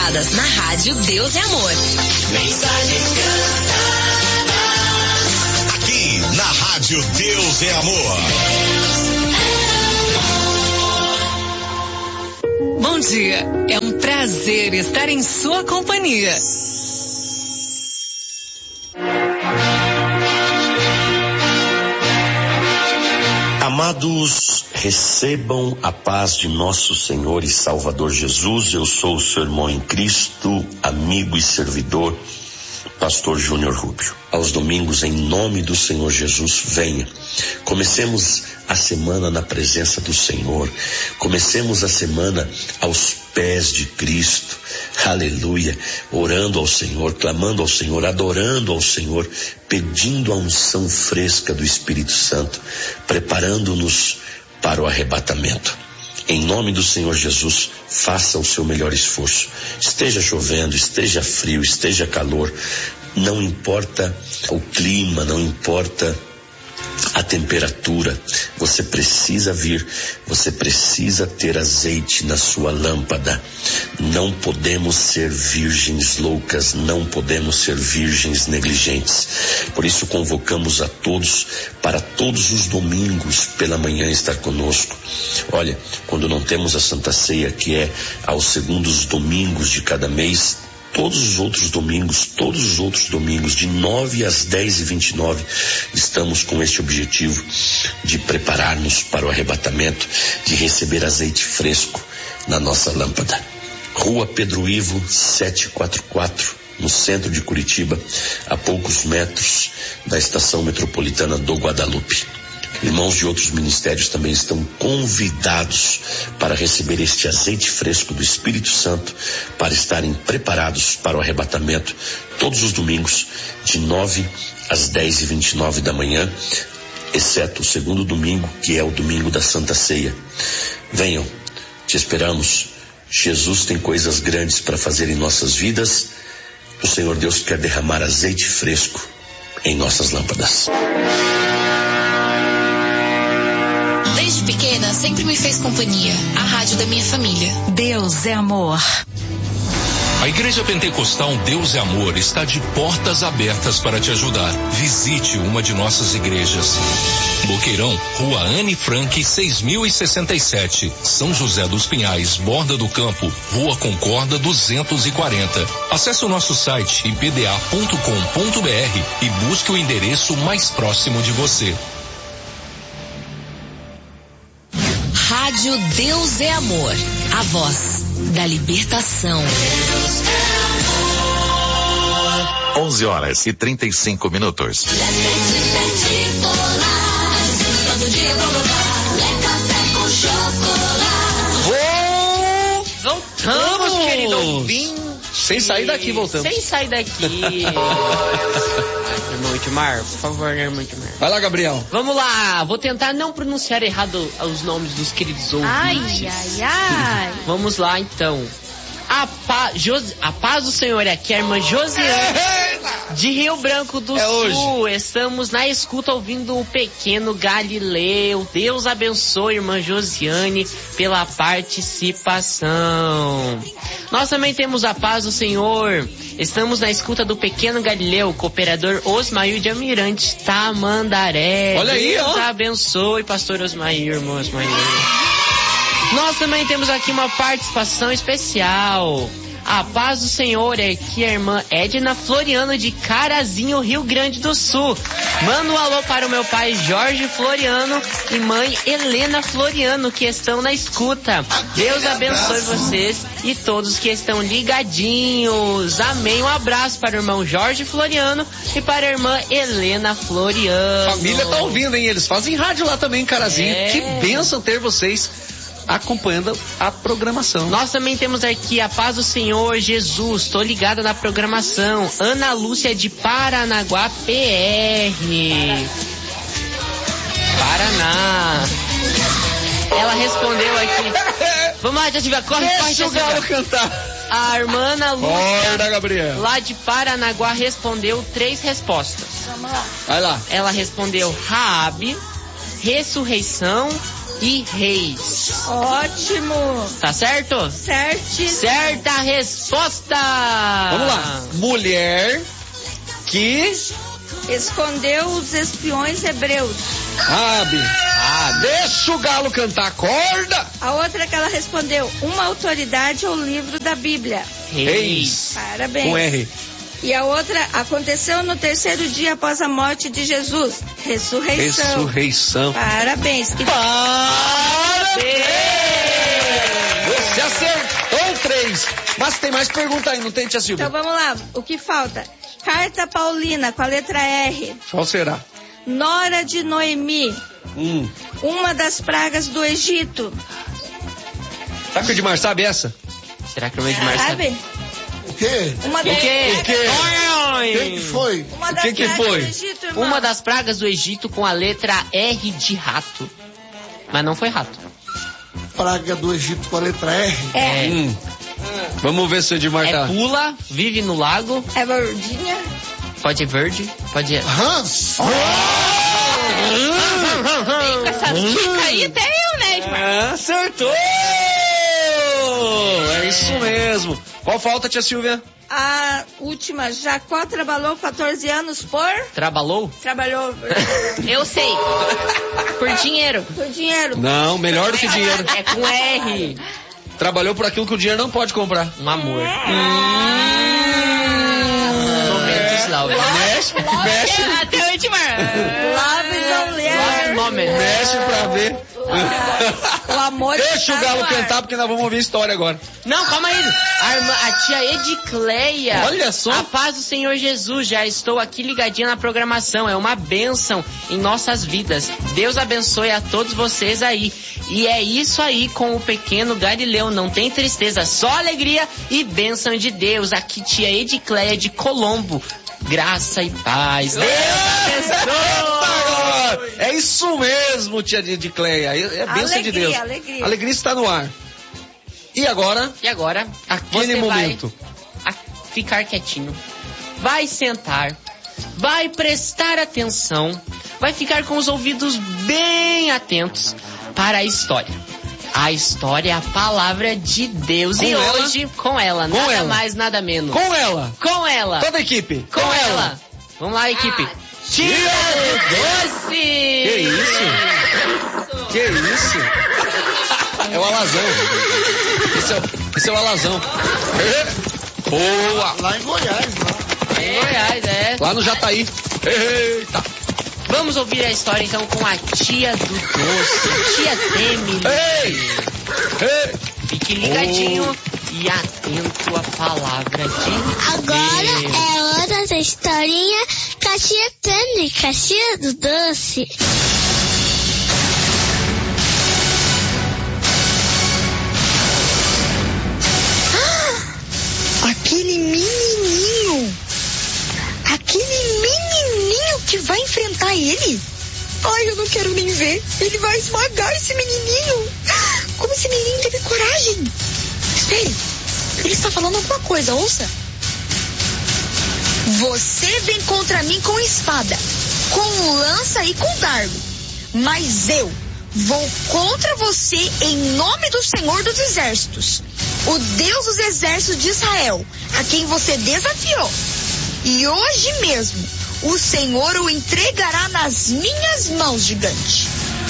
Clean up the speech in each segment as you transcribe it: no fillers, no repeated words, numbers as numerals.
cantadas na rádio Deus é Amor. Mensagens cantadas. Aqui na rádio Deus é Amor. Bom dia, é um prazer estar em sua companhia. Amados, recebam a paz de nosso Senhor e Salvador Jesus. Eu sou o seu irmão em Cristo, amigo e servidor, Pastor Júnior Rubio. Aos domingos, em nome do Senhor Jesus, venha. Comecemos a semana na presença do Senhor. Comecemos a semana aos pés de Cristo. Aleluia. Orando ao Senhor, clamando ao Senhor, adorando ao Senhor, pedindo a unção fresca do Espírito Santo, preparando-nos para o arrebatamento. Em nome do Senhor Jesus, faça o seu melhor esforço. Esteja chovendo, esteja frio, esteja calor, não importa o clima, não importa a temperatura, você precisa vir, você precisa ter azeite na sua lâmpada. Não podemos ser virgens loucas, não podemos ser virgens negligentes. Por isso convocamos a todos para todos os domingos pela manhã estar conosco. Olha, quando não temos a Santa Ceia, que é aos segundos domingos de cada mês, todos os outros domingos, de 9 às 10h29, estamos com este objetivo de preparar-nos para o arrebatamento, de receber azeite fresco na nossa lâmpada. Rua Pedro Ivo, 744, no centro de Curitiba, a poucos metros da estação metropolitana do Guadalupe. Irmãos de outros ministérios também estão convidados para receber este azeite fresco do Espírito Santo, para estarem preparados para o arrebatamento todos os domingos, de 9 às 10h29 da manhã, exceto o segundo domingo, que é o domingo da Santa Ceia. Venham, te esperamos. Jesus tem coisas grandes para fazer em nossas vidas. O Senhor Deus quer derramar azeite fresco em nossas lâmpadas. Desde pequena, sempre me fez companhia. A rádio da minha família. Deus é Amor. A Igreja Pentecostal Deus é Amor está de portas abertas para te ajudar. Visite uma de nossas igrejas. Boqueirão, Rua Anne Frank, 6067. São José dos Pinhais, Borda do Campo, Rua Concorda 240. Acesse o nosso site ipda.com.br e busque o endereço mais próximo de você. Rádio Deus é Amor, a voz da libertação. 11h35. Voltamos, querido ouvinte. Sem sair daqui, voltamos. Sem sair daqui. Irmão Edmar, por favor, né, irmão Edmar? Vai lá, Gabriel. Vamos lá, vou tentar não pronunciar errado os nomes dos queridos ouvintes. Ai. Vamos lá, então. A paz do Senhor, aqui é a irmã Josiane, de Rio Branco do Sul. Hoje. Estamos na escuta ouvindo o pequeno Galileu. Deus abençoe, irmã Josiane, pela participação. Nós também temos a paz do Senhor. Estamos na escuta do pequeno Galileu, cooperador Osmair de Almirante, Tamandaré. Olha aí, ó. Deus abençoe, pastor Osmair, irmão Osmair. Nós também temos aqui uma participação especial. A paz do Senhor é aqui a irmã Edna Floriano de Carazinho, Rio Grande do Sul. Manda um alô para o meu pai Jorge Floriano e mãe Helena Floriano, que estão na escuta. Deus abençoe vocês e todos que estão ligadinhos. Amém. Um abraço para o irmão Jorge Floriano e para a irmã Helena Floriano. Família tá ouvindo, hein? Eles fazem rádio lá também em Carazinho. Que bênção ter vocês acompanhando a programação. Nós também temos aqui a paz do Senhor Jesus, tô ligada na programação. Ana Lúcia de Paranaguá, PR. Paraná. Ela respondeu aqui. Vamos lá, Jaciva, corre, deixa o galo cantar. A irmã Ana Lúcia, Gabriel, lá de Paranaguá, respondeu 3 respostas. Vai lá. Ela respondeu Raabe, ressurreição e Reis. Ótimo. Tá certo? Certíssimo. Certa resposta. Vamos lá. Mulher que escondeu os espiões hebreus. Rabi. Deixa o galo cantar, acorda. A outra que ela respondeu, uma autoridade ou livro da Bíblia. Reis. Parabéns. Com R. E a outra, aconteceu no 3º dia após a morte de Jesus. Ressurreição. Parabéns. Parabéns! Você acertou 3. Mas tem mais pergunta aí, não tem, tia Silvia? Então vamos lá, o que falta? Carta Paulina, com a letra R. Qual será? Nora de Noemi. Uma das pragas do Egito. Sabe que o Edmar sabe essa? Será que o Edmar sabe? O quê? Uma das Quem que foi? Uma das que pragas foi? do Egito, irmão. Uma das pragas do Egito com a letra R de rato. Mas não foi rato. Praga do Egito com a letra R? Vamos ver se o Edmar tá. Pula, vive no lago. É verdinha? Pode ir verde, pode ir. Hans? Com essa dica aí, até eu, né, Edmar? Acertou! É isso mesmo. Qual falta, tia Silvia? A última, Jacó trabalhou 14 anos por... Trabalhou? Trabalhou. Eu sei. Por dinheiro. Por dinheiro. Não, melhor do que dinheiro. É com R. Trabalhou por aquilo que o dinheiro não pode comprar. Um amor. Momentos Love. Mexe. Até o Edmar. Love don't Love moment. Mexe pra ver. O amor Deixa está o galo no ar. cantar, porque nós vamos ouvir a história agora. Não, calma aí. A tia Edicleia. Olha só. A paz do Senhor Jesus. Já estou aqui ligadinha na programação. É uma bênção em nossas vidas. Deus abençoe a todos vocês aí. E é isso aí com o pequeno Galileu. Não tem tristeza, só alegria e bênção de Deus. Aqui tia Edicleia de Colombo. Graça e paz. Deus abençoe. É isso mesmo, tia de Cleia. É bênção de Deus. Alegria. Alegria está no ar. E agora? E agora? Aquele você momento. vai ficar quietinho. Vai sentar. Vai prestar atenção. Vai ficar com os ouvidos bem atentos para a história. A história é a palavra de Deus. E hoje, com ela. Nada mais, nada menos. Com ela. Com ela. Toda a equipe. Com ela. Vamos lá, equipe. Tia do Doce! Que isso? Que isso? É o alazão. Esse é o alazão. Boa! Lá em Goiás, lá. Em Goiás, é. Lá no Jataí. Eita! Vamos ouvir a história então com a tia do doce, tia Temily. Ei! Fique ligadinho e atento à palavra de Deus. Agora é hora da historinha com a tia Temily, com a tia do doce. Aquele menininho que vai enfrentar ele? Ai, eu não quero nem ver. Ele vai esmagar esse menininho. Como esse menininho teve coragem? Espere, ele está falando alguma coisa, ouça. Você vem contra mim com espada, com lança e com dardo. Mas eu vou contra você em nome do Senhor dos Exércitos, o Deus dos Exércitos de Israel, a quem você desafiou. E hoje mesmo, o Senhor o entregará nas minhas mãos, gigante.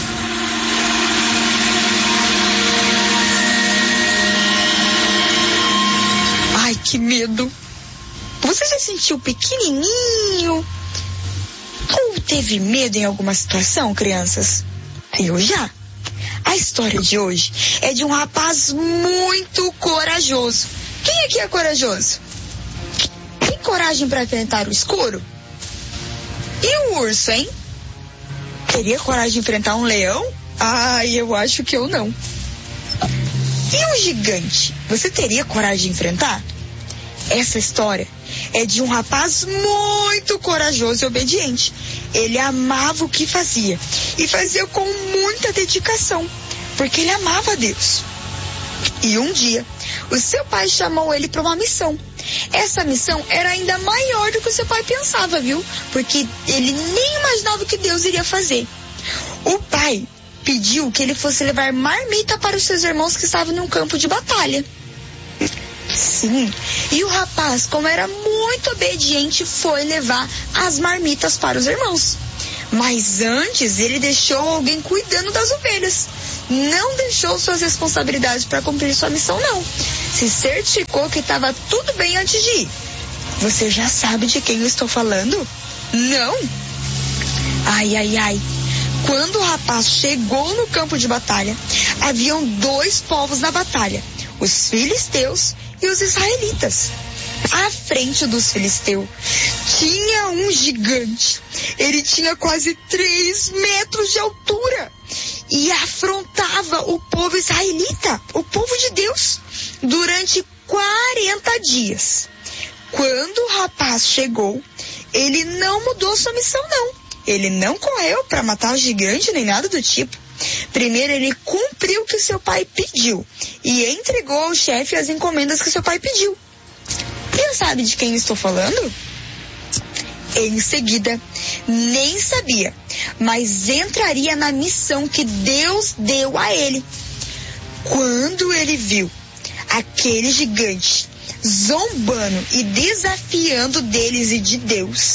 Ai, que medo. Você já sentiu pequenininho? Ou teve medo em alguma situação, crianças? Eu já. A história de hoje é de um rapaz muito corajoso. Quem aqui é corajoso? Tem coragem para enfrentar o escuro? E o urso, hein? Teria coragem de enfrentar um leão? Ah, eu acho que eu não. E o gigante? Você teria coragem de enfrentar? Essa história é de um rapaz muito corajoso e obediente. Ele amava o que fazia e fazia com muita dedicação, porque ele amava a Deus. E um dia, o seu pai chamou ele para uma missão. Essa missão era ainda maior do que o seu pai pensava, viu? Porque ele nem imaginava o que Deus iria fazer. O pai pediu que ele fosse levar marmita para os seus irmãos que estavam num campo de batalha. Sim, e o rapaz, como era muito obediente, foi levar as marmitas para os irmãos. Mas antes, ele deixou alguém cuidando das ovelhas. Não deixou suas responsabilidades para cumprir sua missão, não. Se certificou que estava tudo bem antes de ir. Você já sabe de quem eu estou falando? Não? Ai, ai, ai. Quando o rapaz chegou no campo de batalha, haviam 2 povos na batalha: os filisteus e os israelitas. À frente dos filisteus tinha um gigante. Ele tinha quase 3 metros de altura e afrontava o povo israelita, o povo de Deus, durante 40 dias. Quando o rapaz chegou, ele não mudou sua missão, não. Ele não correu para matar o gigante nem nada do tipo. Primeiro ele cumpriu o que seu pai pediu e entregou ao chefe as encomendas que seu pai pediu. E sabe de quem eu estou falando? Em seguida, nem sabia, mas entraria na missão que Deus deu a ele. Quando ele viu aquele gigante zombando e desafiando deles e de Deus,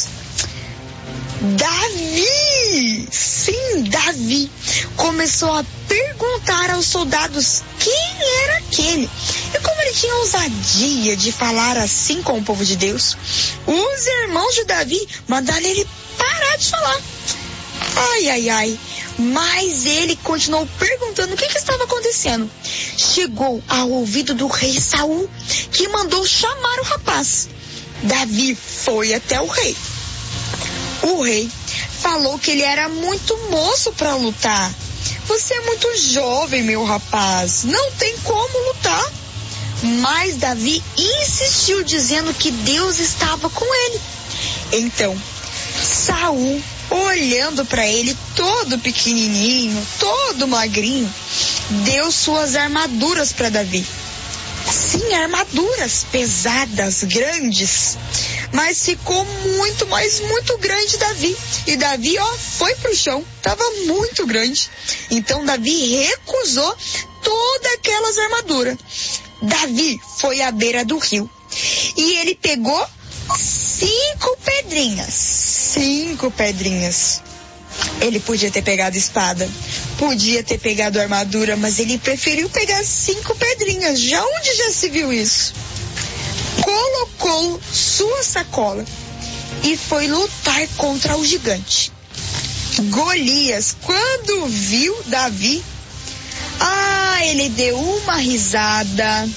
Davi começou a perguntar aos soldados quem era aquele. E como ele tinha ousadia de falar assim com o povo de Deus, os irmãos de Davi mandaram ele parar de falar. Ai, ai, ai. Mas ele continuou perguntando o que estava acontecendo. Chegou ao ouvido do rei Saul, que mandou chamar o rapaz. Davi foi até o rei. O rei falou que ele era muito moço para lutar. Você é muito jovem, meu rapaz. Não tem como lutar. Mas Davi insistiu, dizendo que Deus estava com ele. Então, Saul, olhando para ele todo pequenininho, todo magrinho, deu suas armaduras para Davi. Sim, armaduras pesadas, grandes. Mas ficou muito, mas muito grande Davi. E Davi, foi pro chão. Tava muito grande. Então Davi recusou todas aquelas armaduras. Davi foi à beira do rio. E ele pegou 5 pedrinhas. 5 pedrinhas. Ele podia ter pegado espada, podia ter pegado armadura, mas ele preferiu pegar 5 pedrinhas. Onde já se viu isso? Colocou sua sacola e foi lutar contra o gigante. Golias, quando viu Davi, ele deu uma risada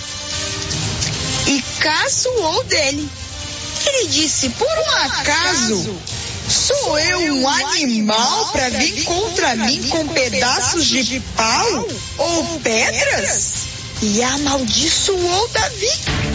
e caçoou dele. Ele disse: por um acaso sou eu um animal para vir contra mim com pedaços de pau ou pedras? E amaldiçoou Davi.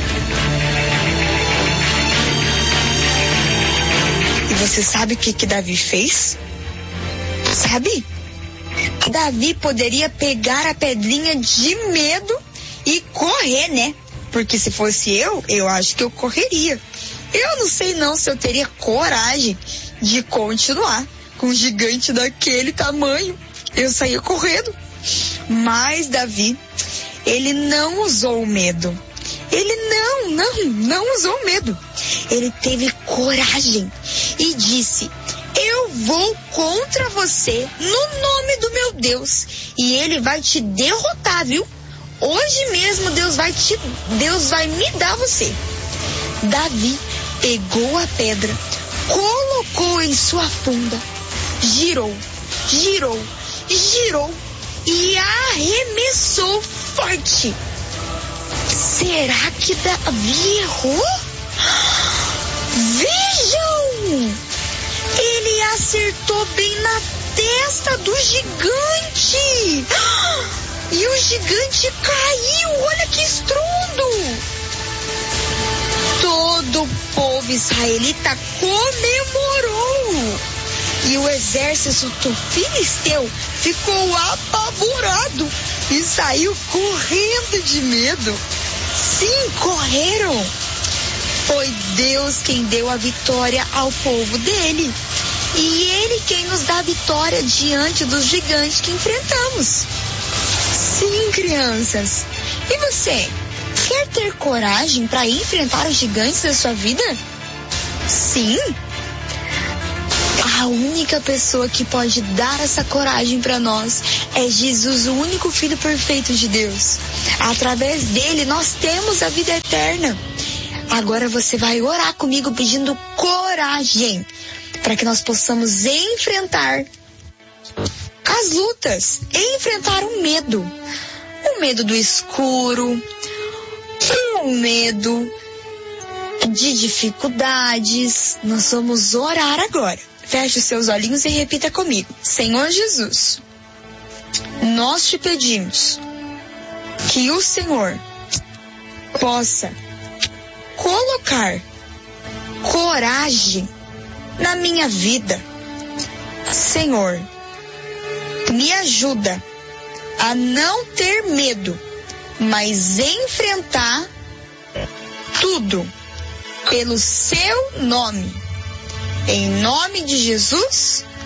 E você sabe o que Davi fez? Sabe? Davi poderia pegar a pedrinha de medo e correr, né? Porque se fosse eu acho que eu correria. Eu não sei não se eu teria coragem de continuar com um gigante daquele tamanho. Eu saía correndo. Mas Davi, ele não usou o medo. Ele não usou o medo. Ele teve coragem e disse: eu vou contra você no nome do meu Deus. E ele vai te derrotar, viu? Hoje mesmo Deus vai me dar você. Davi pegou a pedra, colocou em sua funda, girou e arremessou forte. Será que Davi errou? Vejam! Ele acertou bem na testa do gigante. E o gigante caiu. Olha que estrondo! Todo o povo israelita comemorou. E o exército filisteu ficou apavorado e saiu correndo de medo. Sim, correram. Foi Deus quem deu a vitória ao povo dele. E Ele quem nos dá a vitória diante dos gigantes que enfrentamos. Sim, crianças. E você? Quer ter coragem para enfrentar os gigantes da sua vida? Sim. A única pessoa que pode dar essa coragem para nós é Jesus, o único Filho perfeito de Deus. Através dele nós temos a vida eterna. Agora você vai orar comigo pedindo coragem para que nós possamos enfrentar as lutas, enfrentar o medo do escuro, o medo de dificuldades. Nós vamos orar agora. Feche os seus olhinhos e repita comigo. Senhor Jesus, nós te pedimos que o Senhor possa colocar coragem na minha vida. Senhor, me ajuda a não ter medo, mas enfrentar tudo pelo seu nome. Em nome de Jesus,